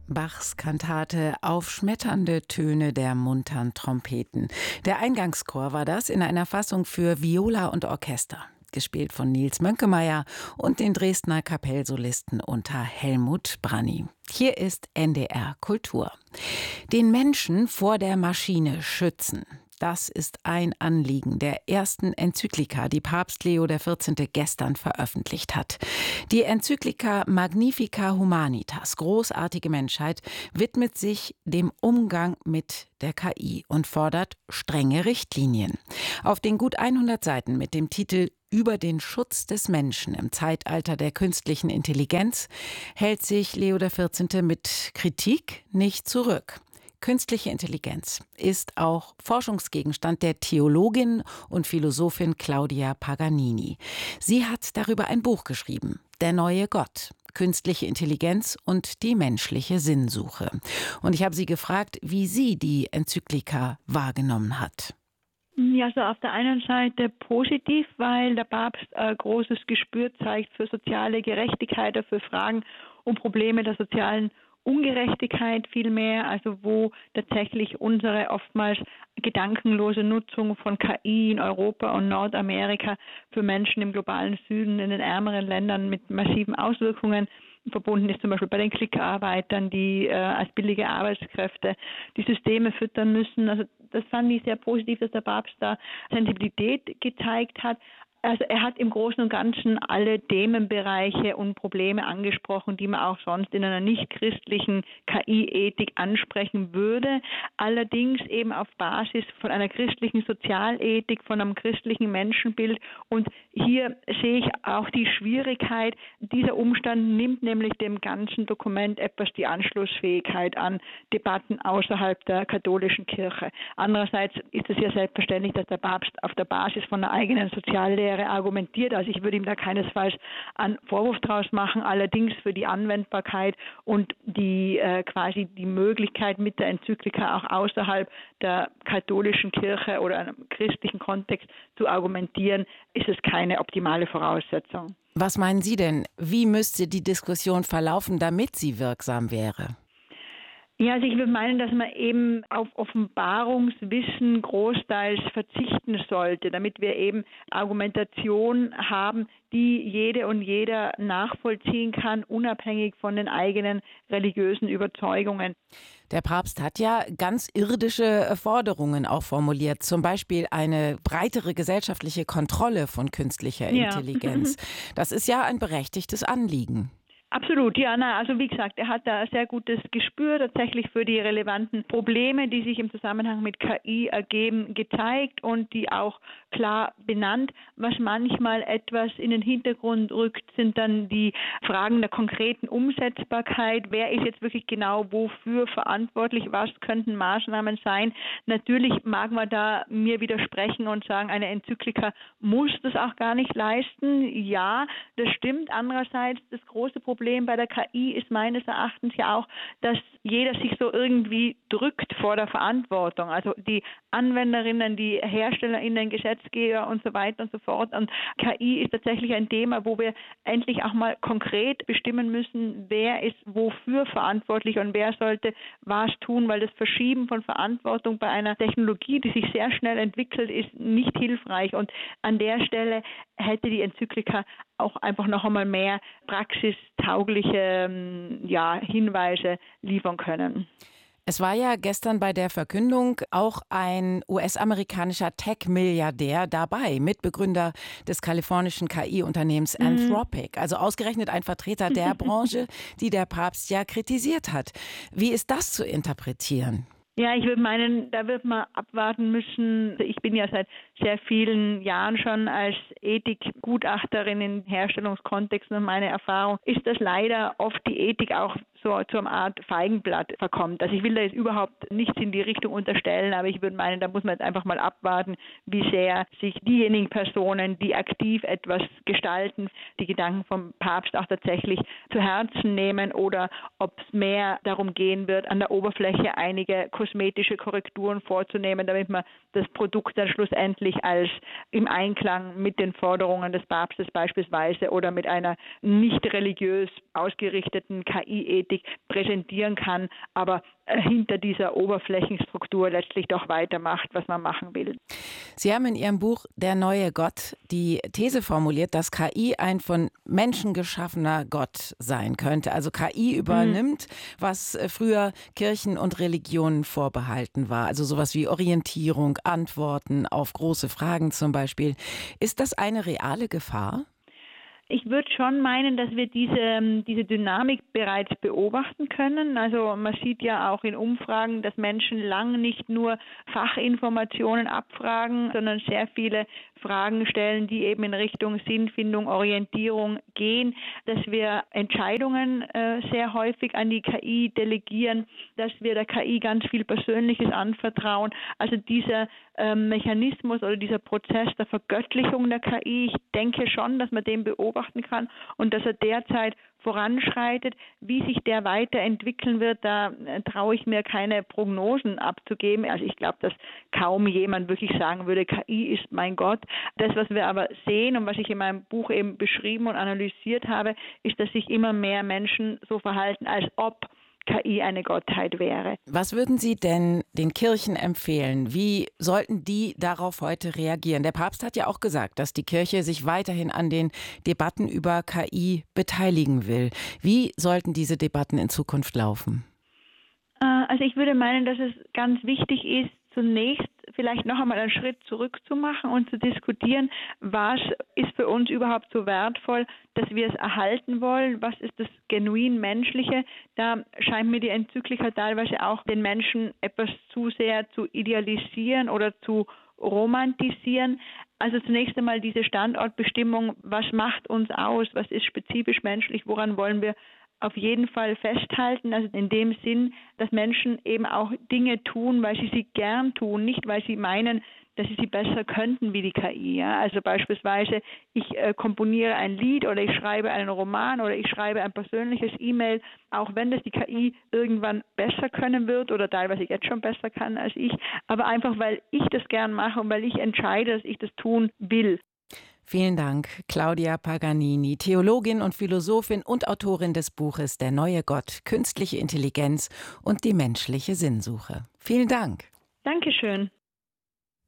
Bachs Kantate Aufschmetternde Töne der muntern Trompeten. Der Eingangschor war das in einer Fassung für Viola und Orchester, gespielt von Nils Mönkemeyer und den Dresdner Kapellsolisten unter Helmut Branny. Hier ist NDR Kultur. Den Menschen vor der Maschine schützen. Das ist ein Anliegen der ersten Enzyklika, die Papst Leo XIV. Gestern veröffentlicht hat. Die Enzyklika Magnifica Humanitas, großartige Menschheit, widmet sich dem Umgang mit der KI und fordert strenge Richtlinien. Auf den gut 100 Seiten mit dem Titel Über den Schutz des Menschen im Zeitalter der künstlichen Intelligenz hält sich Leo XIV. Mit Kritik nicht zurück. Künstliche Intelligenz ist auch Forschungsgegenstand der Theologin und Philosophin Claudia Paganini. Sie hat darüber ein Buch geschrieben, Der neue Gott, künstliche Intelligenz und die menschliche Sinnsuche. Und ich habe sie gefragt, wie sie die Enzyklika wahrgenommen hat. Ja, so auf der einen Seite positiv, weil der Papst großes Gespür zeigt für soziale Gerechtigkeit, für Fragen und Probleme der sozialen Ungerechtigkeit vielmehr, also wo tatsächlich unsere oftmals gedankenlose Nutzung von KI in Europa und Nordamerika für Menschen im globalen Süden, in den ärmeren Ländern mit massiven Auswirkungen verbunden ist, zum Beispiel bei den Klickarbeitern, die als billige Arbeitskräfte die Systeme füttern müssen. Also das fand ich sehr positiv, dass der Papst da Sensibilität gezeigt hat. Also er hat im Großen und Ganzen alle Themenbereiche und Probleme angesprochen, die man auch sonst in einer nicht-christlichen KI-Ethik ansprechen würde. Allerdings eben auf Basis von einer christlichen Sozialethik, von einem christlichen Menschenbild. Und hier sehe ich auch die Schwierigkeit, dieser Umstand nimmt nämlich dem ganzen Dokument etwas die Anschlussfähigkeit an Debatten außerhalb der katholischen Kirche. Andererseits ist es ja selbstverständlich, dass der Papst auf der Basis von einer eigenen Soziallehre argumentiert. Also ich würde ihm da keinesfalls einen Vorwurf draus machen. Allerdings für die Anwendbarkeit und die quasi die Möglichkeit mit der Enzyklika auch außerhalb der katholischen Kirche oder einem christlichen Kontext zu argumentieren, ist es keine optimale Voraussetzung. Was meinen Sie denn? Wie müsste die Diskussion verlaufen, damit sie wirksam wäre? Ja, also ich würde meinen, dass man eben auf Offenbarungswissen großteils verzichten sollte, damit wir eben Argumentation haben, die jede und jeder nachvollziehen kann, unabhängig von den eigenen religiösen Überzeugungen. Der Papst hat ja ganz irdische Forderungen auch formuliert, zum Beispiel eine breitere gesellschaftliche Kontrolle von künstlicher Intelligenz. Das ist ja ein berechtigtes Anliegen. Absolut, ja, also wie gesagt, er hat da ein sehr gutes Gespür tatsächlich für die relevanten Probleme, die sich im Zusammenhang mit KI ergeben, gezeigt und die auch klar benannt. Was manchmal etwas in den Hintergrund rückt, sind dann die Fragen der konkreten Umsetzbarkeit. Wer ist jetzt wirklich genau wofür verantwortlich? Was könnten Maßnahmen sein? Natürlich mag man da mir widersprechen und sagen, eine Enzyklika muss das auch gar nicht leisten. Ja, das stimmt. Andererseits das große Problem bei der KI ist meines Erachtens ja auch, dass jeder sich so irgendwie drückt vor der Verantwortung. Also die Anwenderinnen, die HerstellerInnen, Gesetzgeber und so weiter und so fort. Und KI ist tatsächlich ein Thema, wo wir endlich auch mal konkret bestimmen müssen, wer ist wofür verantwortlich und wer sollte was tun, weil das Verschieben von Verantwortung bei einer Technologie, die sich sehr schnell entwickelt, ist nicht hilfreich. Und an der Stelle hätte die Enzyklika auch einfach noch einmal mehr praxistaugliche Hinweise liefern können. Es war ja gestern bei der Verkündung auch ein US-amerikanischer Tech-Milliardär dabei, Mitbegründer des kalifornischen KI-Unternehmens Anthropic. Also ausgerechnet ein Vertreter der Branche, die der Papst ja kritisiert hat. Wie ist das zu interpretieren? Ja, ich würde meinen, da wird man abwarten müssen. Ich bin ja seit sehr vielen Jahren schon als Ethikgutachterin in Herstellungskontexten und meine Erfahrung ist, dass leider oft die Ethik auch so zu einer Art Feigenblatt verkommt. Also ich will da jetzt überhaupt nichts in die Richtung unterstellen, aber ich würde meinen, da muss man jetzt einfach mal abwarten, wie sehr sich diejenigen Personen, die aktiv etwas gestalten, die Gedanken vom Papst auch tatsächlich zu Herzen nehmen oder ob es mehr darum gehen wird, an der Oberfläche einige kosmetische Korrekturen vorzunehmen, damit man das Produkt dann schlussendlich als im Einklang mit den Forderungen des Papstes beispielsweise oder mit einer nicht religiös ausgerichteten KI-Ethik wirklich präsentieren kann, aber hinter dieser Oberflächenstruktur letztlich doch weitermacht, was man machen will. Sie haben in Ihrem Buch Der neue Gott die These formuliert, dass KI ein von Menschen geschaffener Gott sein könnte. Also KI übernimmt, was früher Kirchen und Religionen vorbehalten war. Also sowas wie Orientierung, Antworten auf große Fragen zum Beispiel. Ist das eine reale Gefahr? Ich würde schon meinen, dass wir diese Dynamik bereits beobachten können. Also man sieht ja auch in Umfragen, dass Menschen lang nicht nur Fachinformationen abfragen, sondern sehr viele Fragen stellen, die eben in Richtung Sinnfindung, Orientierung gehen, dass wir Entscheidungen sehr häufig an die KI delegieren, dass wir der KI ganz viel Persönliches anvertrauen. Also dieser Mechanismus oder dieser Prozess der Vergöttlichung der KI, ich denke schon, dass man den beobachten kann und dass er derzeit voranschreitet. Wie sich der weiterentwickeln wird, da traue ich mir keine Prognosen abzugeben. Also ich glaube, dass kaum jemand wirklich sagen würde, KI ist mein Gott. Das, was wir aber sehen und was ich in meinem Buch eben beschrieben und analysiert habe, ist, dass sich immer mehr Menschen so verhalten, als ob KI eine Gottheit wäre. Was würden Sie denn den Kirchen empfehlen? Wie sollten die darauf heute reagieren? Der Papst hat ja auch gesagt, dass die Kirche sich weiterhin an den Debatten über KI beteiligen will. Wie sollten diese Debatten in Zukunft laufen? Also ich würde meinen, dass es ganz wichtig ist, zunächst vielleicht noch einmal einen Schritt zurück zu machen und zu diskutieren, was ist für uns überhaupt so wertvoll, dass wir es erhalten wollen, was ist das genuin Menschliche. Da scheint mir die Enzyklika teilweise auch den Menschen etwas zu sehr zu idealisieren oder zu romantisieren. Also zunächst einmal diese Standortbestimmung, was macht uns aus, was ist spezifisch menschlich, woran wollen wir auf jeden Fall festhalten, also in dem Sinn, dass Menschen eben auch Dinge tun, weil sie gern tun, nicht weil sie meinen, dass sie besser könnten wie die KI. Ja? Also beispielsweise, ich komponiere ein Lied oder ich schreibe einen Roman oder ich schreibe ein persönliches E-Mail, auch wenn das die KI irgendwann besser können wird oder teilweise jetzt schon besser kann als ich, aber einfach, weil ich das gern mache und weil ich entscheide, dass ich das tun will. Vielen Dank, Claudia Paganini, Theologin und Philosophin und Autorin des Buches Der neue Gott, künstliche Intelligenz und die menschliche Sinnsuche. Vielen Dank. Dankeschön.